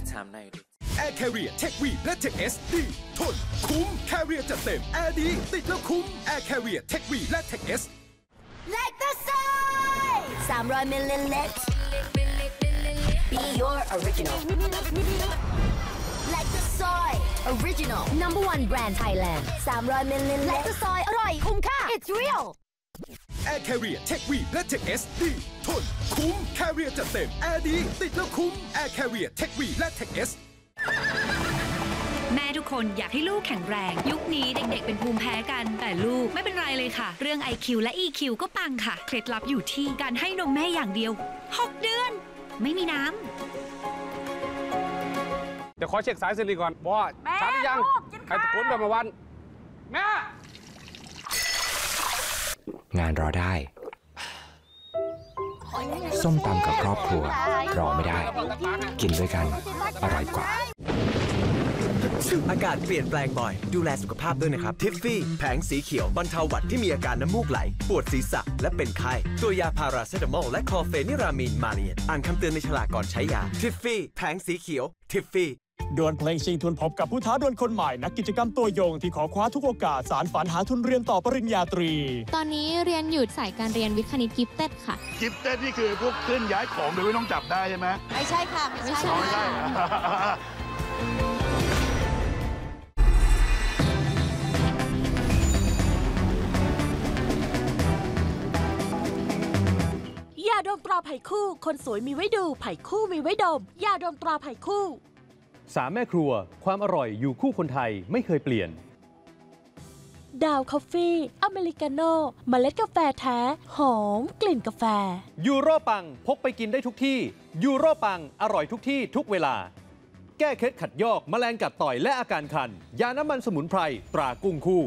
ถามหน่อยดิ Air Carrier Tech V และ Tech S ดีทนคุ้ม Carrier จัดเต็ม Air ดีติดแล้วคุ้ม Air Carrier Tech V และ Tech S Like the sun 300 milliliters Be your original Like the soy Original Number 1 brand Thailand 300 milliliters Like the soy อร่อยคุ้มค่า It's real Air Carrier Tech V และ Tech S ดีทนคุ้ม Carrier จัดเต็ม Air ดีติดแล้วคุ้ม Air Carrier Tech V และ Tech S แม่ทุกคนอยากให้ลูกแข็งแรงยุคนี้เด็กๆเป็นภูมิแพ้กันแต่ลูกไม่เป็นไรเลยค่ะเรื่อง IQ และ EQ ก็ปังค่ะเคล็ดลับอยู่ที่การให้นมแม่อย่างเดียว6 เดือนไม่มีน้เดี๋ยวขอเช็คสายสิริก่อนว่าชัดหรือยังใครตะโกนแบบเมื่อวันแม่งานรอได้ส้มตำกับครอบครัวรอไม่ได้กินด้วยกันอร่อยกว่าอากาศเปลี่ยนแปลงบ่อยดูแลสุขภาพด้วยนะครับทิฟฟี่แผงสีเขียวบรรเทาหวัดที่มีอาการน้ำมูกไหลปวดศีรษะและเป็นไข้ตัวยาพาราเซตามอลและคลอเฟนิรามีนมาเนียนอ่านคำเตือนในฉลากก่อนใช้ยาทิฟฟี่แผงสีเขียวทิฟฟี่ดวลเพลงชิงทุนพบกับผู้ท้าดวลคนใหม่นักกิจกรรมตัวยงที่ขอคว้าทุกโอกาสสารฝันหาทุนเรียนต่อปริญญาตรีตอนนี้เรียนอยู่สายการเรียนวิทย์คณิตกิฟเต็ดค่ะกิฟเต็ดนี่คือพวกเคลื่อนย้ายของโดยไม่ต้องจับได้ใช่ไหมไม่ใช่ค่ะไม่ใช่ยาดมตราไผ่คู่คนสวยมีไว้ดูไผ่คู่มีไว้ดมยาดมตราไผ่คู่ 3 แม่ครัวความอร่อยอยู่คู่คนไทยไม่เคยเปลี่ยนดาวคอฟฟี่อเมริกาโน่เมล็ดกาแฟแท้หอมกลิ่นกาแฟยูโรปังพกไปกินได้ทุกที่ยูโรปังอร่อยทุกที่ทุกเวลาแก้เคล็ดขัดยอกแมลงกัดต่อยและอาการคันยาน้ำมันสมุนไพรตรากุ้งคู่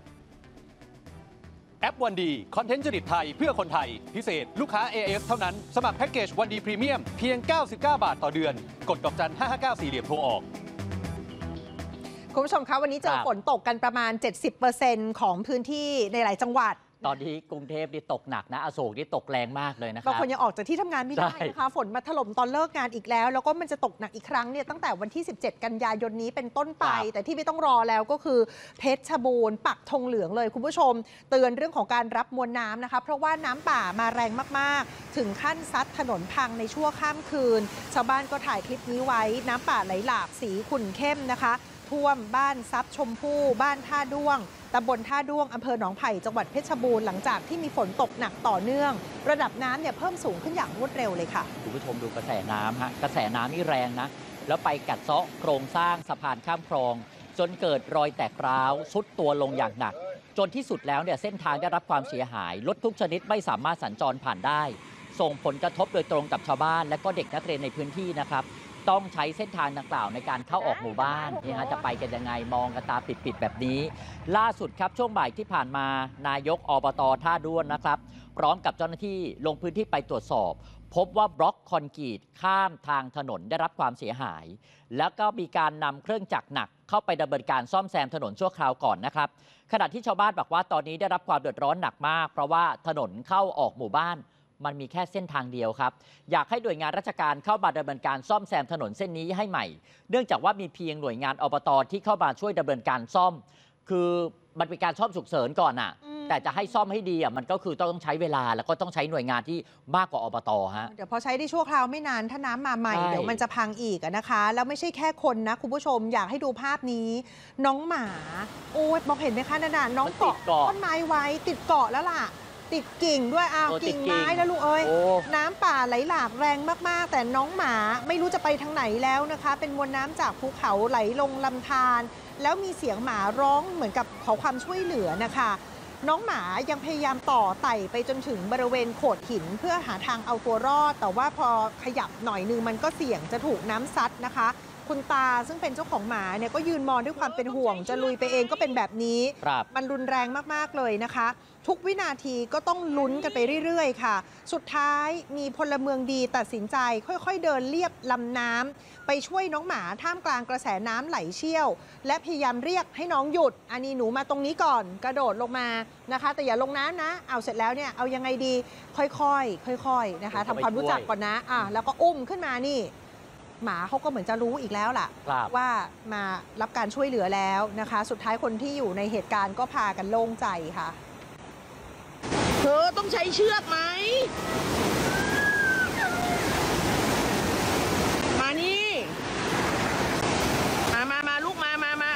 แอปวันดีคอนเทนต์จริตไทยเพื่อคนไทยพิเศษลูกค้า AS เท่านั้นสมัครแพ็กเกจวันดีพรีเมียมเพียง99 บาทต่อเดือนกดดอกจัน559 4เหลี่ยมโทรออกคุณผู้ชมคะวันนี้เจอฝนตกกันประมาณ 70% ของพื้นที่ในหลายจังหวัดตอนนี้กรุงเทพนี่ตกหนักนะอโศกนี่ตกแรงมากเลยนะครับบางคนยังออกจากที่ทำงานไม่ได้นะคะฝนมาถล่มตอนเลิกงานอีกแล้วแล้วก็มันจะตกหนักอีกครั้งเนี่ยตั้งแต่วันที่17 กันยายนนี้เป็นต้นไปแต่ที่ไม่ต้องรอแล้วก็คือเพชรบูรณ์ปักธงเหลืองเลยคุณผู้ชมเตือนเรื่องของการรับมวลน้ำนะคะเพราะว่าน้ำป่ามาแรงมากๆถึงขั้นซัดถนนพังในชั่วข้ามคืนชาวบ้านก็ถ่ายคลิปนี้ไว้น้ำป่าไหลหลากสีขุ่นเข้มนะคะท่วมบ้านซับชมพู่บ้านท่าด้วงตำบลท่าด้วงอำเภอหนองไผ่จังหวัดเพชรบูรณ์หลังจากที่มีฝนตกหนักต่อเนื่องระดับน้ำเนี่ยเพิ่มสูงขึ้นอย่างรวดเร็วเลยค่ะคุณผู้ชมดูกระแสน้ำฮะกระแสน้ำนี่แรงนะแล้วไปกัดเซาะโครงสร้างสะพานข้ามคลองจนเกิดรอยแตกร้าวซุดตัวลงอย่างหนักจนที่สุดแล้วเนี่ยเส้นทางได้รับความเสียหายรถทุกชนิดไม่สามารถสัญจรผ่านได้ส่งผลกระทบโดยตรงกับชาวบ้านและก็เด็กนักเรียนในพื้นที่นะครับต้องใช้เส้นทางดังกล่าวในการเข้าออกหมู่บ้านนี่ฮะจะไปกันยังไงมองกันตาปิดๆแบบนี้ล่าสุดครับช่วงบ่ายที่ผ่านมานายกอบต.ท่าด้วนนะครับพร้อมกับเจ้าหน้าที่ลงพื้นที่ไปตรวจสอบพบว่าบล็อกคอนกรีตข้ามทางถนนได้รับความเสียหายแล้วก็มีการนำเครื่องจักรหนักเข้าไปดำเนินการซ่อมแซมถนนชั่วคราวก่อนนะครับขณะที่ชาวบ้านบอกว่าตอนนี้ได้รับความเดือดร้อนหนักมากเพราะว่าถนนเข้าออกหมู่บ้านมันมีแค่เส้นทางเดียวครับอยากให้หน่วยงานราชการเข้ามาดำเนินการซ่อมแซมถนนเส้นนี้ให้ใหม่เนื่องจากว่ามีเพียงหน่วยงานอบต.ที่เข้ามาช่วยดำเนินการซ่อมคือมันเป็นการซ่อมฉุกเฉินก่อนน่ะแต่จะให้ซ่อมให้ดีมันก็คือต้องใช้เวลาแล้วก็ต้องใช้หน่วยงานที่มากกว่าอบต.ฮะเดี๋ยวพอใช้ได้ชั่วคราวไม่นานถ้าน้ำมาใหม่เดี๋ยวมันจะพังอีกนะคะแล้วไม่ใช่แค่คนนะคุณผู้ชมอยากให้ดูภาพนี้น้องหมาโอ้ยมองเห็นไหมคะนาน้องเกาะต้นไม้ไว้ติดเกาะแล้วล่ะติดกิ่งด้วยกิ่งไม้แล้วลูกเอ้ยน้ำป่าไหลหลากแรงมากๆแต่น้องหมาไม่รู้จะไปทางไหนแล้วนะคะเป็นมวลน้ำจากภูเขาไหลลงลำธารแล้วมีเสียงหมาร้องเหมือนกับขอความช่วยเหลือนะคะน้องหมายังพยายามต่อไต่ไปจนถึงบริเวณโขดหินเพื่อหาทางเอาตัวรอดแต่ว่าพอขยับหน่อยนึงมันก็เสี่ยงจะถูกน้ำซัดนะคะคุณตาซึ่งเป็นเจ้าของหมาเนี่ยก็ยืนมองด้วยความเป็นห่วงจะลุยไปเองก็เป็นแบบนี้มันรุนแรงมากๆเลยนะคะทุกวินาทีก็ต้องลุ้นกันไปเรื่อยๆค่ะสุดท้ายมีพลเมืองดีตัดสินใจค่อยๆเดินเลียบลำน้ำไปช่วยน้องหมาท่ามกลางกระแสน้ำไหลเชี่ยวและพยายามเรียกให้น้องหยุดอันนี้หนูมาตรงนี้ก่อนกระโดดลงมานะคะแต่อย่าลงน้ำนะเอาเสร็จแล้วเนี่ยเอายังไงดีค่อยๆนะคะทำความรู้จักก่อนนะแล้วก็อุ้มขึ้นมานี่หมาเขาก็เหมือนจะรู้อีกแล้วล่ะว่ามารับการช่วยเหลือแล้วนะคะ สุดท้ายคนที่อยู่ในเหตุการณ์ก็พากันโล่งใจค่ะเธอต้องใช้เชือกไหมมานี่มาลูกมา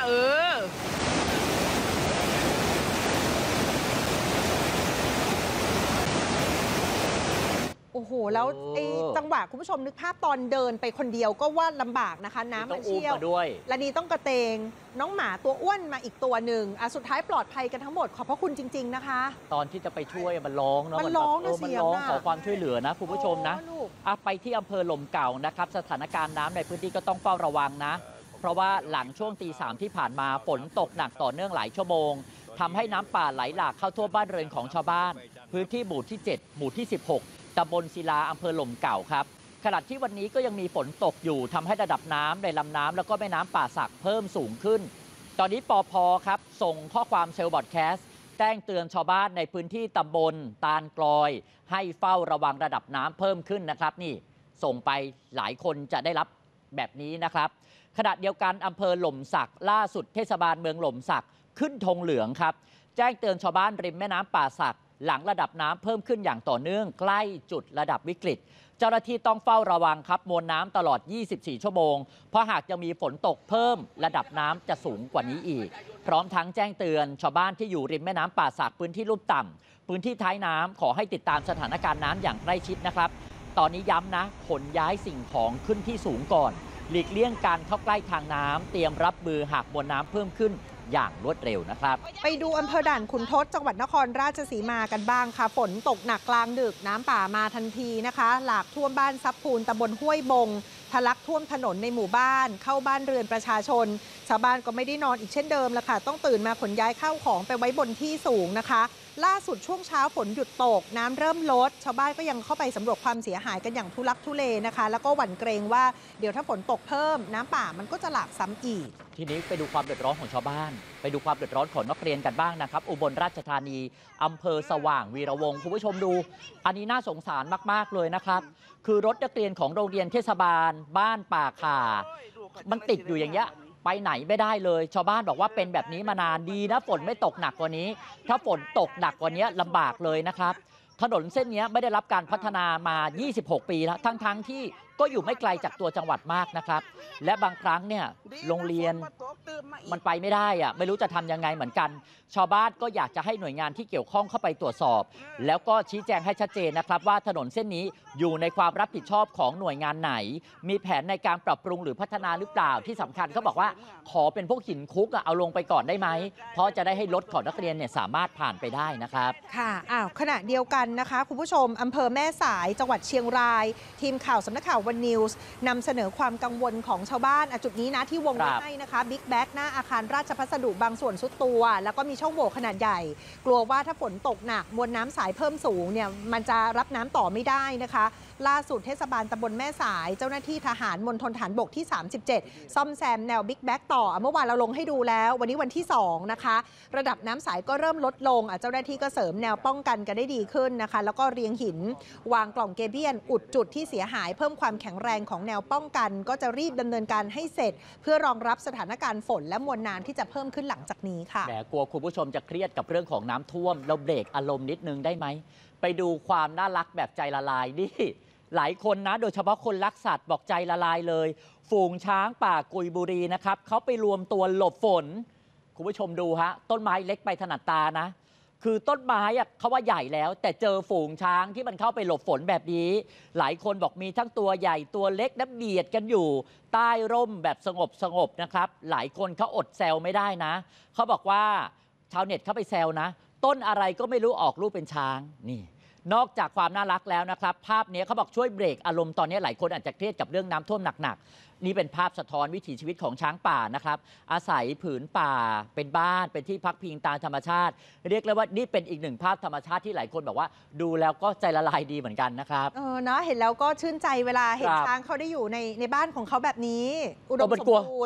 โอ้โหแล้วไอ้จังหวะคุณผู้ชมนึกภาพตอนเดินไปคนเดียวก็ว่าลำบากนะคะน้ำมันเชี่ยวและนี่ต้องกระเตงน้องหมาตัวอ้วนมาอีกตัวหนึ่งสุดท้ายปลอดภัยกันทั้งหมดขอบพระคุณจริงๆนะคะตอนที่จะไปช่วยมันร้องเนาะมันร้องขอความช่วยเหลือนะคุณผู้ชมนะไปที่อำเภอหล่มเก่านะครับสถานการณ์น้ำในพื้นที่ก็ต้องเฝ้าระวังนะเพราะว่าหลังช่วงตี 3ที่ผ่านมาฝนตกหนักต่อเนื่องหลายชั่วโมงทำให้น้ำป่าไหลหลากเข้าท่วมบ้านเรือนของชาวบ้านพื้นที่หมู่ที่ 7 หมู่ที่ 16 ตำบลศิลาอำเภอหล่มเก่าครับขณะที่วันนี้ก็ยังมีฝนตกอยู่ทำให้ระดับน้ำในลำน้ำแล้วก็แม่น้ำป่าสักเพิ่มสูงขึ้นตอนนี้ปภครับส่งข้อความเซลล์บอดแคสต์แจ้งเตือนชาวบ้านในพื้นที่ตำบลตาลกลอยให้เฝ้าระวังระดับน้ำเพิ่มขึ้นนะครับนี่ส่งไปหลายคนจะได้รับแบบนี้นะครับขณะเดียวกันอำเภอหล่มสักล่าสุดเทศบาลเมืองหล่มสักขึ้นธงเหลืองครับแจ้งเตือนชาวบ้านริมแม่น้ำป่าสักหลังระดับน้ำเพิ่มขึ้นอย่างต่อเนื่องใกล้จุดระดับวิกฤตเจ้าหน้าที่ต้องเฝ้าระวังครับมวลน้ำตลอด 24 ชั่วโมงเพราะหากจะมีฝนตกเพิ่มระดับน้ำจะสูงกว่านี้อีกพร้อมทั้งแจ้งเตือนชาวบ้านที่อยู่ริมแม่น้ำป่าสักพื้นที่ลุ่มต่ำพื้นที่ท้ายน้ำขอให้ติดตามสถานการณ์น้ำอย่างใกล้ชิดนะครับตอนนี้ย้ำนะขนย้ายสิ่งของขึ้นที่สูงก่อนหลีกเลี่ยงการเข้าใกล้ทางน้ำเตรียมรับมือหากมวลน้ำเพิ่มขึ้นอย่างรวดเร็วนะครับไปดูอำเภอด่านขุนทดจังหวัดนครราชสีมากันบ้างค่ะฝนตกหนักกลางดึกน้ำป่ามาทันทีนะคะหลากท่วมบ้านซับพูนตำบลห้วยบงทะลักท่วมถนนในหมู่บ้านเข้าบ้านเรือนประชาชนชาวบ้านก็ไม่ได้นอนอีกเช่นเดิมละค่ะต้องตื่นมาขนย้ายข้าวของไปไว้บนที่สูงนะคะล่าสุดช่วงเช้าฝนหยุดตกน้ำเริ่มลดชาวบ้านก็ยังเข้าไปสำรวจความเสียหายกันอย่างทุลักทุเลนะคะแล้วก็หวั่นเกรงว่าเดี๋ยวถ้าฝนตกเพิ่มน้ำป่ามันก็จะหลากซ้ำอีกทีนี้ไปดูความเดือดร้อนของชาวบ้านไปดูความเดือดร้อนของนักเรียนกันบ้างนะครับอุบลราชธานีอำเภอสว่างวีระวงศ์คุณผู้ชมดูอันนี้น่าสงสารมากๆเลยนะครับคือรถนักเรียนของโรงเรียนเทศบาลบ้านป่าข่ามันติดอยู่อย่างเงี้ยไปไหนไม่ได้เลยชาวบ้านบอกว่าเป็นแบบนี้มานานดีนะฝนไม่ตกหนักกว่านี้ถ้าฝนตกหนักกว่านี้ลำบากเลยนะครับถนนเส้นนี้ไม่ได้รับการพัฒนามา 26 ปีแล้วทั้งที่ก็อยู่ไม่ไกลจากตัวจังหวัดมากนะครับและบางครั้งเนี่ยโรงเรียนมันไปไม่ได้อะไม่รู้จะทำยังไงเหมือนกันชาวบ้านก็อยากจะให้หน่วยงานที่เกี่ยวข้องเข้าไปตรวจสอบแล้วก็ชี้แจงให้ชัดเจนนะครับว่าถนนเส้นนี้อยู่ในความรับผิดชอบของหน่วยงานไหนมีแผนในการปรับปรุงหรือพัฒนาหรือเปล่าที่สำคัญเขาบอกว่าขอเป็นพวกหินคุกเอาลงไปก่อนได้ไหมเพราะจะได้ให้รถของนักเรียนเนี่ยสามารถผ่านไปได้นะครับค่ะขณะเดียวกันนะคะคุณผู้ชมอำเภอแม่สายจังหวัดเชียงรายทีมข่าวสำนักข่าววันนิวส์นำเสนอความกังวลของชาวบ้านจุดนี้นะที่วงไว้ให้นะคะบิ๊กแบ็กหน้าอาคารราชพัสดุบางส่วนซุดตัวแล้วก็มีช่องโหว่ขนาดใหญ่กลัวว่าถ้าฝนตกหนักมวลน้ำสายเพิ่มสูงเนี่ยมันจะรับน้ำต่อไม่ได้นะคะล่าสุดเทศบาลตำบลแม่สายเจ้าหน้าที่ทหารมณฑลฐานบกที่ 37 ซ่อมแซมแนวบิ๊กแบ็กต่อเมื่อวานเราลงให้ดูแล้ววันนี้วันที่2นะคะระดับน้ำสายก็เริ่มลดลงเจ้าหน้าที่ก็เสริมแนวป้องกันกันได้ดีขึ้นนะคะแล้วก็เรียงหินวางกล่องเกเบียนอุดจุดที่เสียหายเพิ่มความแข็งแรงของแนวป้องกันก็จะรีบดำเนินการให้เสร็จเพื่อรองรับสถานการณ์ฝนและมวลน้ำที่จะเพิ่มขึ้นหลังจากนี้ค่ะแต่กลัวคุณผู้ชมจะเครียดกับเรื่องของน้ำท่วมเราเบรกอารมณ์นิดนึงได้ไหมไปดูความน่ารักแบบใจละลายนี่หลายคนนะโดยเฉพาะคนรักสัตว์บอกใจละลายเลยฝูงช้างป่ากุยบุรีนะครับเขาไปรวมตัวหลบฝนคุณผู้ชมดูฮะต้นไม้เล็กไปถนัดตานะคือต้นไม้เขาว่าใหญ่แล้วแต่เจอฝูงช้างที่มันเข้าไปหลบฝนแบบนี้หลายคนบอกมีทั้งตัวใหญ่ตัวเล็กนับเบียดกันอยู่ใต้ร่มแบบสงบนะครับหลายคนเขาอดแซวไม่ได้นะเขาบอกว่าชาวเน็ตเขาไปแซวนะต้นอะไรก็ไม่รู้ออกรูปเป็นช้างนี่นอกจากความน่ารักแล้วนะครับภาพนี้เขาบอกช่วยเบรกอารมณ์ตอนนี้หลายคนอาจจะเครียดกับเรื่องน้ำท่วมหนักๆนี่เป็นภาพสะท้อนวิถีชีวิตของช้างป่านะครับอาศัยผืนป่าเป็นบ้านเป็นที่พักพิงตามธรรมชาติเรียกเลยว่านี่เป็นอีกหนึ่งภาพธรรมชาติที่หลายคนบอกว่าดูแล้วก็ใจละลายดีเหมือนกันนะครับนะเห็นแล้วก็ชื่นใจเวลาเห็นช้างเขาได้อยู่ในบ้านของเขาแบบนี้อุดมสมบูรณ์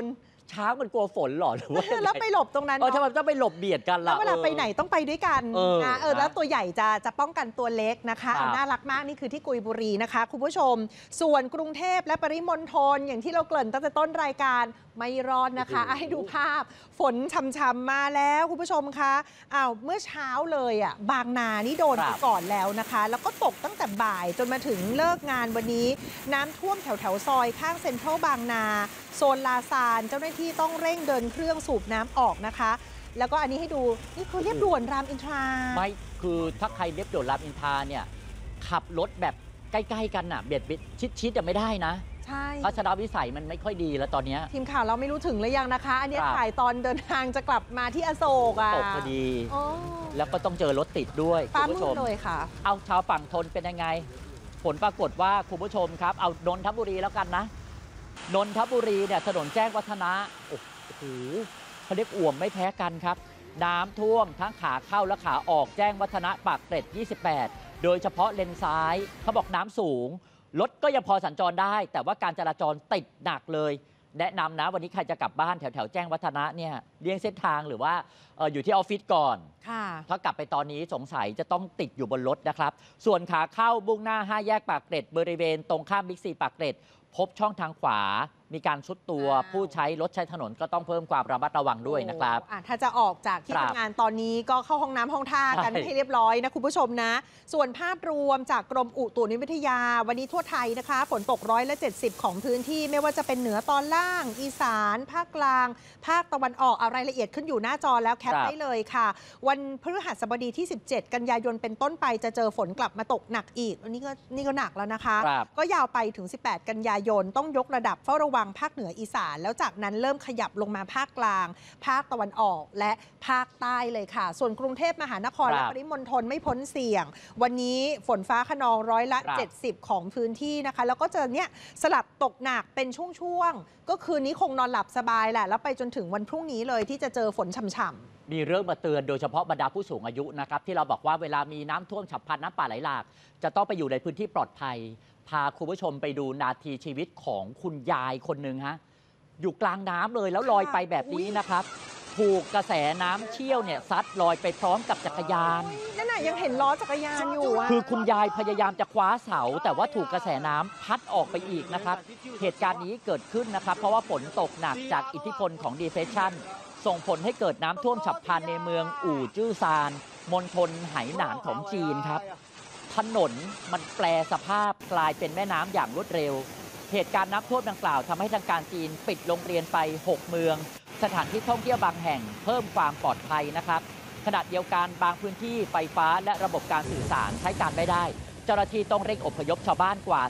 ช้างมันกลัวฝนหรอหรือว่าแล้วไปหลบตรงนั้นทำไมต้องไปหลบเบียดกันล่ะแล้วเวลาไปไหนต้องไปด้วยกันนะแล้วตัวใหญ่จะป้องกันตัวเล็กนะคะน่ารักมากนี่คือที่กุยบุรีนะคะคุณผู้ชมส่วนกรุงเทพและปริมณฑลอย่างที่เราเกริ่นตั้งแต่ต้นรายการไม่ร้อนนะคะให้ดูภาพฝนช่ำๆมาแล้วคุณผู้ชมคะเมื่อเช้าเลยบางนานี่โดนไปก่อนแล้วนะคะแล้วก็ตกตั้งแต่บ่ายจนมาถึงเลิกงานวันนี้น้ำท่วมแถวซอยข้างเซ็นทรัลบางนาโซนลาซานเจ้าหน้าที่ต้องเร่งเดินเครื่องสูบน้ำออกนะคะแล้วก็อันนี้ให้ดูนี่คือเรียบด่วนรามอินทราไม่คือถ้าใครเรียบด่วนรามอินทราเนี่ยขับรถแบบใกล้ๆกันเบียดชิดๆไม่ได้นะใช่ทัศนวิสัยมันไม่ค่อยดีแล้วตอนนี้ทีมข่าวเราไม่รู้ถึงหรือยังนะคะอันนี้ถ่ายตอนเดินทางจะกลับมาที่อโศกตกพอดีแล้วก็ต้องเจอรถติดด้วยคุณผู้ชมเลยค่ะเอาชาวฝั่งทนเป็นยังไงผลปรากฏว่าคุณผู้ชมครับเอานนทบุรีแล้วกันนะนนทบุรีเนี่ยถนนแจ้งวัฒนะโอ้โหเขาเรียกอ่วมไม่แพ้กันครับน้ำท่วมทั้งขาเข้าและขาออกแจ้งวัฒนะปากเกร็ด28โดยเฉพาะเลนซ้ายเขาบอกน้ำสูงรถก็ยังพอสัญจรได้แต่ว่าการจราจรติดหนักเลยแนะนำนะวันนี้ใครจะกลับบ้านแถวแจ้งวัฒนะเนี่ยเลี่ยงเส้นทางหรือว่าอยู่ที่ออฟฟิศก่อนถ้ากลับไปตอนนี้สงสัยจะต้องติดอยู่บนรถนะครับส่วนขาเข้ามุ่งหน้า5แยกปากเกร็ดบริเวณตรงข้ามบิ๊กซีปากเกร็ดพบช่องทางขวามีการชุดตัวผู้ใช้รถใช้ถนนก็ต้องเพิ่มความระมัดระวังด้วยนะครับถ้าจะออกจากที่ทำงานตอนนี้ก็เข้าห้องน้ำห้องท่ากันให้เรียบร้อยนะคุณผู้ชมนะส่วนภาพรวมจากกรมอุตุนิยมวิทยาวันนี้ทั่วไทยนะคะฝนตก170ของพื้นที่ไม่ว่าจะเป็นเหนือตอนล่างอีสานภาคกลางภาคตะวันออกรายละเอียดขึ้นอยู่หน้าจอแล้วแคปได้เลยค่ะวันพฤหัสบดีที่17กันยายนเป็นต้นไปจะเจอฝนกลับมาตกหนักอีกนี่ก็หนักแล้วนะคะก็ยาวไปถึง18กันยายนต้องยกระดับเฝ้าระวังภาคเหนืออีสานแล้วจากนั้นเริ่มขยับลงมาภาคกลางภาคตะวันออกและภาคใต้เลยค่ะส่วนกรุงเทพมหานครและปริมณฑลไม่พ้นเสี่ยงวันนี้ฝนฟ้าคะนอง70%ของพื้นที่นะคะแล้วก็จะสลับตกหนักเป็นช่วงๆก็คืนนี้คงนอนหลับสบายแหละแล้วไปจนถึงวันพรุ่งนี้เลยที่จะเจอฝนฉ่ำๆมีเรื่องมาเตือนโดยเฉพาะบรรดาผู้สูงอายุนะครับที่เราบอกว่าเวลามีน้ำท่วมฉับพลันน้ำป่าไหลหลากจะต้องไปอยู่ในพื้นที่ปลอดภัยพาคุณผู้ชมไปดูนาทีชีวิตของคุณยายคนหนึ่งฮะอยู่กลางน้ำเลยแล้วลอยไปแบบนี้นะครับถูกกระแสน้ำเชี่ยวซัดลอยไปพร้อมกับจักรยานนั่นน่ะยังเห็นล้อจักรยานอยู่คือคุณยายพยายามจะคว้าเสาแต่ว่าถูกกระแสน้ำพัดออกไปอีกนะครับเหตุการณ์นี้เกิดขึ้นนะครับเพราะว่าฝนตกหนักจากอิทธิพลของดีเพรสชันส่งผลให้เกิดน้ำท่วมฉับพลันในเมืองอู่จื้อซานมณฑลไหหนานของจีนครับถนนมันแปลสภาพกลายเป็นแม่น้ำอย่างรวดเร็วเหตุการณ์น้ำท่วมดังกล่าวทำให้ทางการจีนปิดโรงเรียนไป6เมืองสถานที่ท่องเที่ยวบางแห่งเพิ่มความปลอดภัยนะครับขณะเดียวกันบางพื้นที่ไฟฟ้าและระบบการสื่อสารใช้การไม่ได้เจ้าหน้าที่ต้องเร่งอพยพชาวบ้านกว่า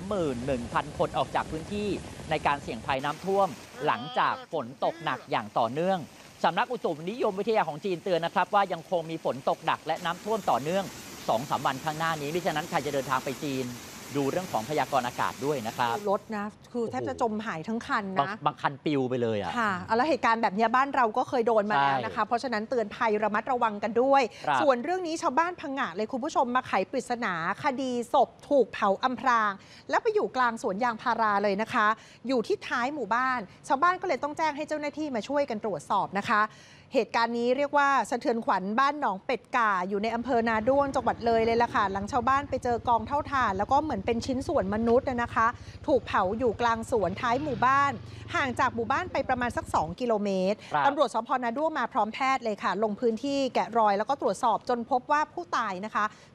31,000 คนออกจากพื้นที่ในการเสี่ยงภัยน้ำท่วมหลังจากฝนตกหนักอย่างต่อเนื่องสำนักอุตุนิยมวิทยาของจีนเตือนนะครับว่ายังคงมีฝนตกหนักและน้ำท่วมต่อเนื่อง 2-3 วันข้างหน้านี้มิฉะนั้นใครจะเดินทางไปจีนดูเรื่องของพยากรณ์อากาศด้วยนะครับรถนะคือแทบจะจมหายทั้งคันนะบางคันปิวไปเลยค่ะแล้วเหตุการณ์แบบนี้บ้านเราก็เคยโดนมาแล้วนะคะเพราะฉะนั้นเตือนภัยระมัดระวังกันด้วยส่วนเรื่องนี้ชาวบ้านพังงะเลยคุณผู้ชมมาไขปริศนาคดีศพถูกเผาอำพรางแล้วไปอยู่กลางสวนยางพาราเลยนะคะอยู่ที่ท้ายหมู่บ้านชาวบ้านก็เลยต้องแจ้งให้เจ้าหน้าที่มาช่วยกันตรวจสอบนะคะเหตุการณ์นี้เรียกว่าสะเทือนขวัญบ้านหนองเป็ดก่าอยู่ในอำเภอนาด้วงจังหวัดเลยล่ะค่ะหลังชาวบ้านไปเจอกองเท่าถ่านแล้วก็เหมือนเป็นชิ้นส่วนมนุษย์นะคะถูกเผาอยู่กลางสวนท้ายหมู่บ้านห่างจากหมู่บ้านไปประมาณสัก2 กิโลเมตรตำรวจสพนาด้วงมาพร้อมแพทย์เลยค่ะลงพื้นที่แกะรอยแล้วก็ตรวจสอบจนพบว่าผู้ตายนะคะ